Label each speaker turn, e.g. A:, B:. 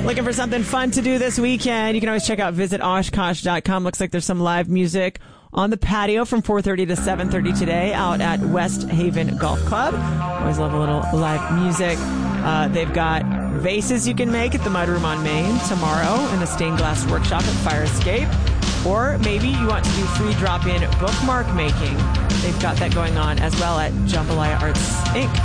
A: Looking for something fun to do this weekend? You can always check out visitoshkosh.com. Looks like there's some live music on the patio from 4:30 to 7:30 today out at West Haven Golf Club. Always love a little live music. They've got vases you can make at the Mudroom on Main tomorrow and the stained glass workshop at Fire Escape. Or maybe you want to do free drop-in bookmark making. They've got that going on as well at Jambalaya Arts Inc.